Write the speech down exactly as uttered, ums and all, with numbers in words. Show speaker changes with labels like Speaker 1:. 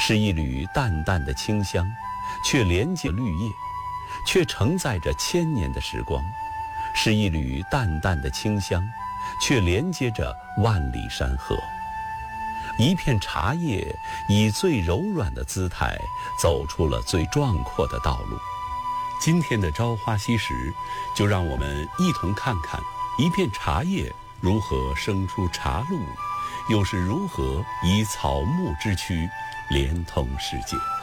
Speaker 1: 是一缕淡淡的清香，却连接绿叶，却承载着千年的时光；是一缕淡淡的清香，却连接着万里山河。一片茶叶以最柔软的姿态走出了最壮阔的道路。今天的朝花夕拾，就让我们一同看看一片茶叶如何生出茶路，又是如何以草木之躯连通世界。